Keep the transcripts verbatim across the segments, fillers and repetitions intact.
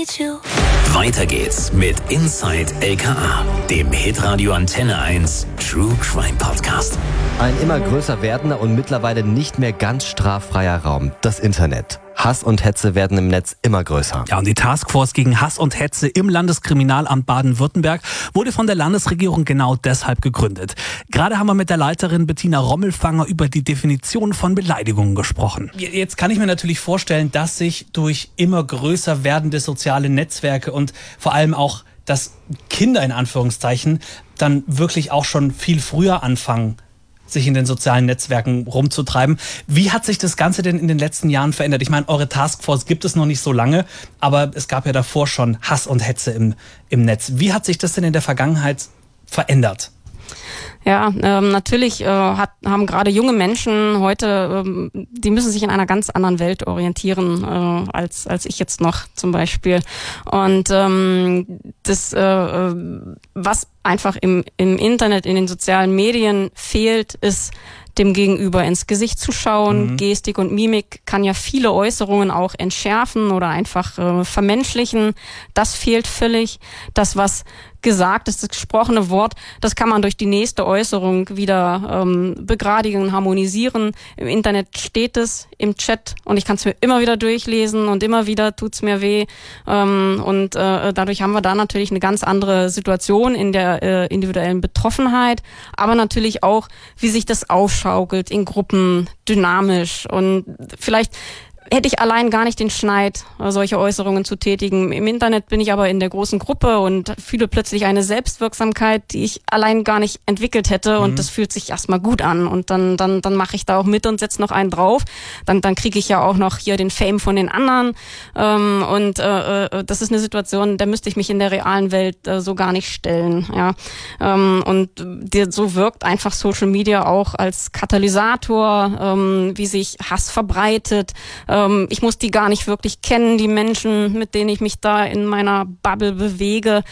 need you. Weiter geht's mit Inside L K A, dem Hitradio Antenne eins True Crime Podcast. Ein immer größer werdender und mittlerweile nicht mehr ganz straffreier Raum, das Internet. Hass und Hetze werden im Netz immer größer. Ja, und die Taskforce gegen Hass und Hetze im Landeskriminalamt Baden-Württemberg wurde von der Landesregierung genau deshalb gegründet. Gerade haben wir mit der Leiterin Bettina Rommelfanger über die Definition von Beleidigungen gesprochen. Jetzt kann ich mir natürlich vorstellen, dass sich durch immer größer werdende soziale Netzwerke und vor allem auch, dass Kinder in Anführungszeichen dann wirklich auch schon viel früher anfangen, sich in den sozialen Netzwerken rumzutreiben. Wie hat sich das Ganze denn in den letzten Jahren verändert? Ich meine, eure Taskforce gibt es noch nicht so lange, aber es gab ja davor schon Hass und Hetze im, im Netz. Wie hat sich das denn in der Vergangenheit verändert? Ja, ähm, natürlich äh, hat, haben gerade junge Menschen heute, ähm, die müssen sich in einer ganz anderen Welt orientieren, äh, als als ich jetzt noch zum Beispiel. Und ähm, das, äh, was einfach im im Internet, in den sozialen Medien fehlt, ist dem Gegenüber ins Gesicht zu schauen. Mhm. Gestik und Mimik kann ja viele Äußerungen auch entschärfen oder einfach äh, vermenschlichen. Das fehlt völlig. Das, was gesagt ist, das gesprochene Wort, das kann man durch die nächste Äußerung wieder ähm, begradigen und harmonisieren. Im Internet steht es, im Chat, und ich kann es mir immer wieder durchlesen und immer wieder tut's mir weh. Ähm, und äh, dadurch haben wir da natürlich eine ganz andere Situation in der äh, individuellen Betroffenheit, aber natürlich auch, wie sich das aufschaukelt in Gruppen, dynamisch. Und vielleicht hätte ich allein gar nicht den Schneid, solche Äußerungen zu tätigen. Im Internet bin ich aber in der großen Gruppe und fühle plötzlich eine Selbstwirksamkeit, die ich allein gar nicht entwickelt hätte. Und mhm. das fühlt sich erstmal gut an. Und dann dann dann mache ich da auch mit und setze noch einen drauf. Dann dann kriege ich ja auch noch hier den Fame von den anderen. Ähm, und äh, das ist eine Situation, der müsste ich mich in der realen Welt äh, so gar nicht stellen. Ja. Ähm, und die, so wirkt einfach Social Media auch als Katalysator, ähm, wie sich Hass verbreitet. Ich muss die gar nicht wirklich kennen, die Menschen, mit denen ich mich da in meiner Bubble bewege.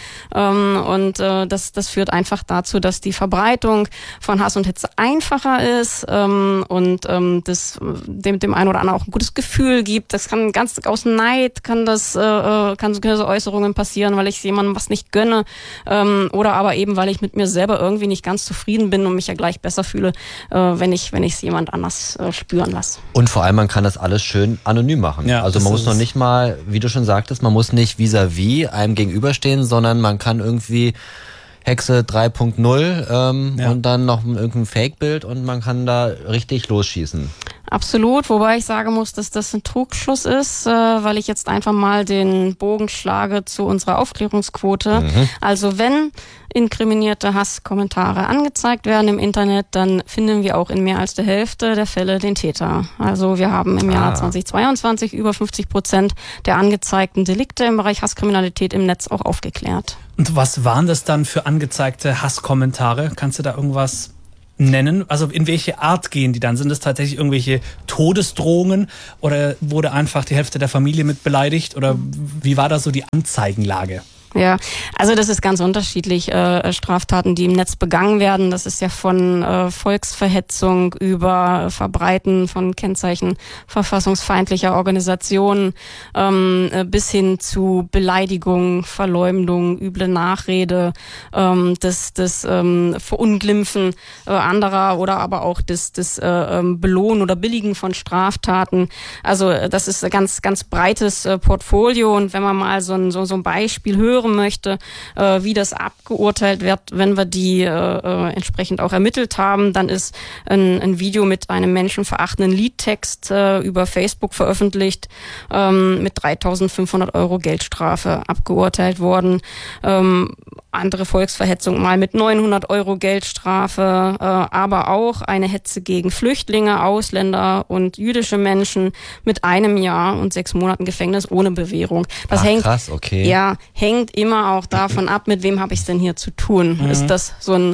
Und das, das führt einfach dazu, dass die Verbreitung von Hass und Hetze einfacher ist und das dem, dem einen oder anderen auch ein gutes Gefühl gibt. Das kann ganz aus Neid, kann das, kann so Äußerungen passieren, weil ich jemandem was nicht gönne oder aber eben, weil ich mit mir selber irgendwie nicht ganz zufrieden bin und mich ja gleich besser fühle, wenn ich, wenn ich es jemand anders spüren lasse. Und vor allem, man kann das alles schön anonym machen. Ja, also man muss noch nicht mal, wie du schon sagtest, man muss nicht vis-à-vis einem gegenüberstehen, sondern man kann irgendwie Hexe drei Punkt null ähm, ja. und dann noch irgendein Fake-Bild und man kann da richtig losschießen. Absolut, wobei ich sagen muss, dass das ein Trugschluss ist, äh, weil ich jetzt einfach mal den Bogen schlage zu unserer Aufklärungsquote. Mhm. Also wenn inkriminierte Hasskommentare angezeigt werden im Internet, dann finden wir auch in mehr als der Hälfte der Fälle den Täter. Also wir haben im Jahr ah. zweitausendzweiundzwanzig über fünfzig Prozent der angezeigten Delikte im Bereich Hasskriminalität im Netz auch aufgeklärt. Und was waren das dann für angezeigte Hasskommentare? Kannst du da irgendwas nennen? Also in welche Art gehen die dann? Sind das tatsächlich irgendwelche Todesdrohungen oder wurde einfach die Hälfte der Familie mit beleidigt? Oder wie war da so die Anzeigenlage? Ja, also das ist ganz unterschiedlich, äh, Straftaten, die im Netz begangen werden. Das ist ja von äh, Volksverhetzung über Verbreiten von Kennzeichen verfassungsfeindlicher Organisationen ähm, bis hin zu Beleidigung, Verleumdung, üble Nachrede, ähm, das, das ähm, Verunglimpfen äh, anderer oder aber auch das, das äh, Belohnen oder Billigen von Straftaten. Also das ist ein ganz, ganz breites äh, Portfolio, und wenn man mal so ein, so, so ein Beispiel hört, möchte, äh, wie das abgeurteilt wird, wenn wir die äh, entsprechend auch ermittelt haben, dann ist ein, ein Video mit einem menschenverachtenden Liedtext äh, über Facebook veröffentlicht, ähm, mit dreitausendfünfhundert Euro Geldstrafe abgeurteilt worden. Ähm, andere Volksverhetzung mal mit neunhundert Euro Geldstrafe, äh, aber auch eine Hetze gegen Flüchtlinge, Ausländer und jüdische Menschen mit einem Jahr und sechs Monaten Gefängnis ohne Bewährung. Das Ach, hängt, krass, okay. ja, hängt immer auch davon ab, mit wem habe ich es denn hier zu tun. Mhm. Ist das so ein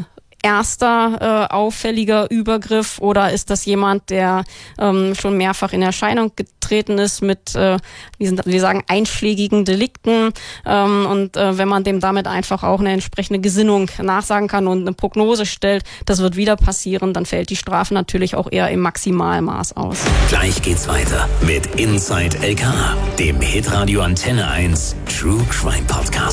erster äh, auffälliger Übergriff oder ist das jemand, der ähm, schon mehrfach in Erscheinung getreten ist mit, äh, wie sind, wir sagen, einschlägigen Delikten ähm, und äh, wenn man dem damit einfach auch eine entsprechende Gesinnung nachsagen kann und eine Prognose stellt, das wird wieder passieren, dann fällt die Strafe natürlich auch eher im Maximalmaß aus. Gleich geht's weiter mit Inside L K A, dem Hitradio Antenne eins True Crime Podcast.